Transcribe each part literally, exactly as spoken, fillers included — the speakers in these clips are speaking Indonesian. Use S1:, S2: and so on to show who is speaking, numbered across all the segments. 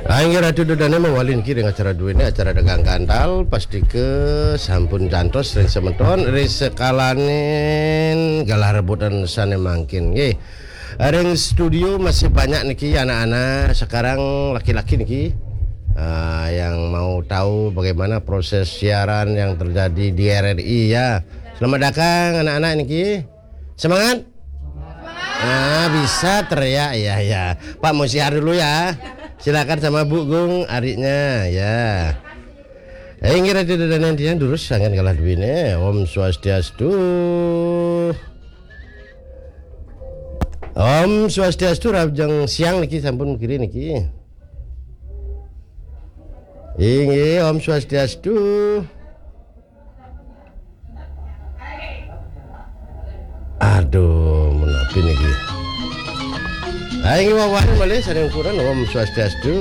S1: Angger atuh dodane mawalin ki dengan acara duene acara dagang kandal pasti ke sampun cantos ring semeton ring sekalanin galah rebutan sane mangkin nggih. Ring studio masih banyak niki anak-anak sekarang laki-laki niki uh, yang mau tahu bagaimana proses siaran yang terjadi di R R I ya. Selamat datang anak-anak niki. Semangat? Nah, bisa teriak ya ya. Pak mau siar dulu ya. Silakan sama Bu Gung ariknya ya. Eh ngira tidak ada nantian durus sangat kalah duwine. Om Swastiastu. Om Swastiastu rajang siang niki sampun kiri niki. Inggih Om Swastiastu. Aduh, menapi niki. Aing wawan malih sareng ukuran Om Swastiastu.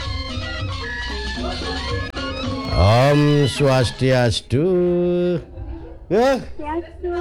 S1: Om Swastiastu. Ya.
S2: Swastiastu.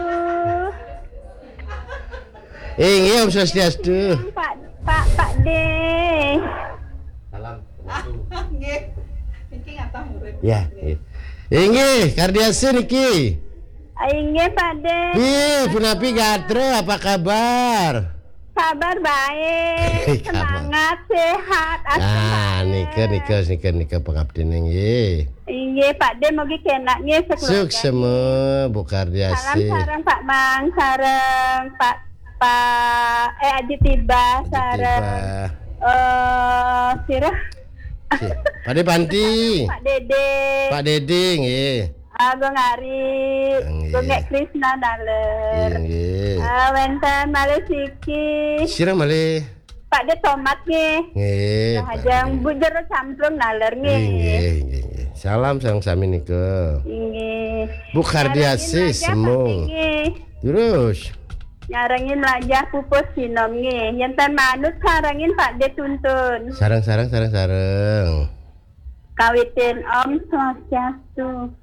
S1: Inggih Om Swastiastu.
S2: Pak Pak Pak De.
S1: Salam.
S2: Nggih. Iki ngapa murid?
S1: Ya. Inggih Kardiasi niki.
S2: Inggih Pak De.
S1: Ih, punapi gatre apa kabar?
S2: Kabar baik, semangat, sehat,
S1: ah, nika nika nika nika pengabdian nggih.
S2: Inggih Pak De mugi kenaknya sekeluarga.
S1: Suksema Bu Kardiasi.
S2: Salam sareng Pak Mang, sareng Pak Pak eh Aji Tiba, sareng eh sirah.
S1: Pak Panti.
S2: Pak Dede.
S1: Pak Dede nggih.
S2: Ah, Gong Ari, Gong Krishna Naler.
S1: Nggih.
S2: Ah, wenten malih siki.
S1: Sira malih.
S2: Pak De tomat nggih.
S1: Nggih.
S2: Hajang bujur camplung naler nggih.
S1: Nggih, nggih. Salam sareng sami nika.
S2: Nggih.
S1: Bu Kardiasi semung. Terus
S2: Nyarengin lajah pupus sinom nggih. Yenten manut sarengin Pak De tuntun.
S1: Sareng-sareng sareng-sareng.
S2: Kawitin Om Swastiastu.